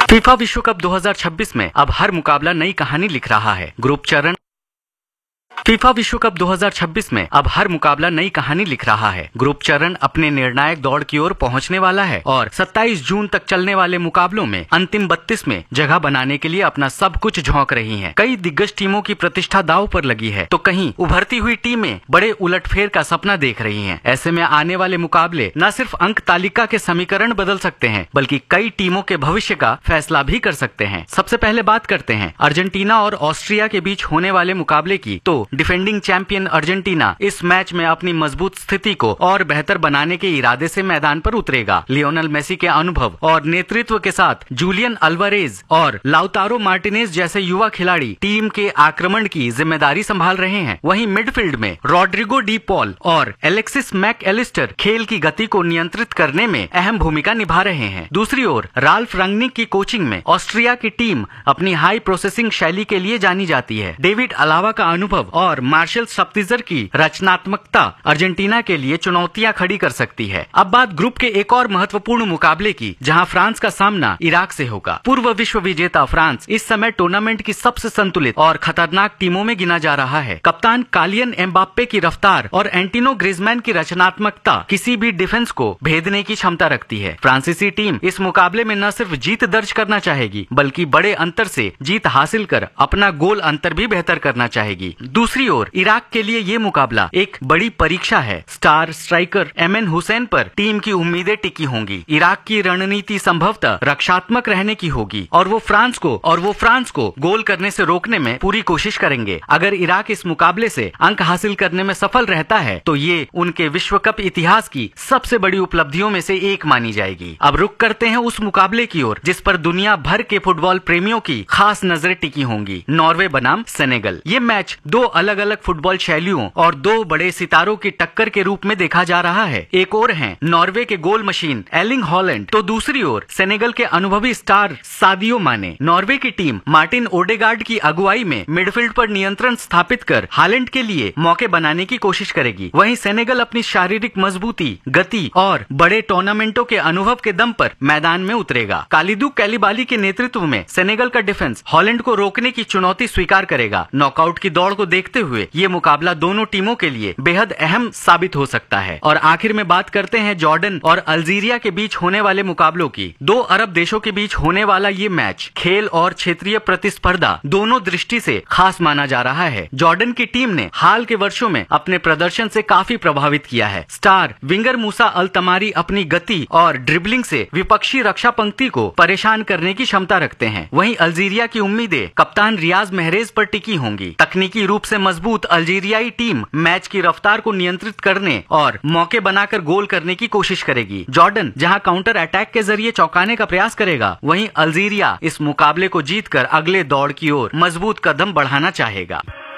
FIFA विश्व cup 2026 में अब हर मुकाबला नई कहानी लिख रहा है। ग्रुप चरण फीफा विश्व कप 2026 में अब हर मुकाबला नई कहानी लिख रहा है। ग्रुप चरण अपने निर्णायक दौड़ की ओर पहुंचने वाला है और 27 जून तक चलने वाले मुकाबलों में अंतिम 32 में जगह बनाने के लिए अपना सब कुछ झोंक रही हैं। कई दिग्गज टीमों की प्रतिष्ठा दांव पर लगी है तो कहीं उभरती हुई टीमें बड़े उलटफेर का सपना देख रही हैं। ऐसे में आने वाले मुकाबले न सिर्फ अंक तालिका के समीकरण बदल सकते हैं बल्कि कई टीमों के भविष्य का फैसला भी कर सकते हैं। सबसे पहले बात करते हैं अर्जेंटीना और ऑस्ट्रिया के बीच होने वाले मुकाबले की। तो डिफेंडिंग चैंपियन अर्जेंटीना इस मैच में अपनी मजबूत स्थिति को और बेहतर बनाने के इरादे से मैदान पर उतरेगा। लियोनेल मेसी के अनुभव और नेतृत्व के साथ जूलियन अल्वारेज और लाउतारो मार्टिनेज जैसे युवा खिलाड़ी टीम के आक्रमण की जिम्मेदारी संभाल रहे हैं। वहीं मिडफील्ड में रॉड्रिगो डी पॉल और एलेक्सिस मैक एलिस्टर खेल की गति को नियंत्रित करने में अहम भूमिका निभा रहे हैं। दूसरी ओर राल्फ रंगनिक की कोचिंग में ऑस्ट्रिया की टीम अपनी हाई प्रोसेसिंग शैली के लिए जानी जाती है। डेविड अलावा का अनुभव और मार्शल सप्तिजर की रचनात्मकता अर्जेंटीना के लिए चुनौतियां खड़ी कर सकती है। अब बात ग्रुप के एक और महत्वपूर्ण मुकाबले की, जहां फ्रांस का सामना इराक से होगा। पूर्व विश्व विजेता फ्रांस इस समय टूर्नामेंट की सबसे संतुलित और खतरनाक टीमों में गिना जा रहा है। कप्तान कालियन एम्बाप्पे की रफ्तार और एंटिनो ग्रिजमैन की रचनात्मकता किसी भी डिफेंस को भेदने की क्षमता रखती है। फ्रांसीसी टीम इस मुकाबले में न सिर्फ जीत दर्ज करना चाहेगी बल्कि बड़े अंतर से जीत हासिल कर अपना गोल अंतर भी बेहतर करना चाहेगी। दूसरी ओर इराक के लिए ये मुकाबला एक बड़ी परीक्षा है। स्टार स्ट्राइकर एमएन हुसैन पर टीम की उम्मीदें टिकी होंगी। इराक की रणनीति संभवतः रक्षात्मक रहने की होगी और वो फ्रांस को गोल करने से रोकने में पूरी कोशिश करेंगे। अगर इराक इस मुकाबले से अंक हासिल करने में सफल रहता है तो ये उनके विश्व कप इतिहास की सबसे बड़ी उपलब्धियों में से एक मानी जाएगी। अब रुक करते हैं उस मुकाबले की ओर जिस पर दुनिया भर के फुटबॉल प्रेमियों की खास नजरें टिकी होंगी। नॉर्वे बनाम सेनेगल। ये मैच दो अलग अलग फुटबॉल शैलियों और दो बड़े सितारों की टक्कर के रूप में देखा जा रहा है। एक ओर है नॉर्वे के गोल मशीन एर्लिंग हॉलैंड तो दूसरी ओर सेनेगल के अनुभवी स्टार सादियो माने। नॉर्वे की टीम मार्टिन ओडेगार्ड की अगुवाई में मिडफील्ड पर नियंत्रण स्थापित कर हालैंड के लिए मौके बनाने की कोशिश करेगी। वहीं सेनेगल अपनी शारीरिक मजबूती, गति और बड़े टूर्नामेंटों के अनुभव के दम पर मैदान में उतरेगा। कालिदू कैलिबाली के नेतृत्व में सेनेगल का डिफेंस हॉलैंड को रोकने की चुनौती स्वीकार करेगा। नॉकआउट की दौड़ को देखते हुए ये मुकाबला दोनों टीमों के लिए बेहद अहम साबित हो सकता है। और आखिर में बात करते हैं जॉर्डन और अल्जीरिया के बीच होने वाले मुकाबलों की। दो अरब देशों के बीच होने वाला ये मैच खेल और क्षेत्रीय प्रतिस्पर्धा दोनों दृष्टि से खास माना जा रहा है। जॉर्डन की टीम ने हाल के वर्षों में अपने प्रदर्शन से काफी प्रभावित किया है। स्टार विंगर मूसा अल तमारी अपनी गति और ड्रिबलिंग से विपक्षी रक्षा पंक्ति को परेशान करने की क्षमता रखते हैं। वहीं अल्जीरिया की उम्मीदें कप्तान रियाज महरेज पर टिकी होंगी। तकनीकी रूप से मजबूत अल्जीरियाई टीम मैच की रफ्तार को नियंत्रित करने और मौके बनाकर गोल करने की कोशिश करेगी। जॉर्डन जहां काउंटर अटैक के जरिए चौंकाने का प्रयास करेगा, वहीं अल्जीरिया इस मुकाबले को जीतकर अगले दौर की ओर मजबूत कदम बढ़ाना चाहेगा।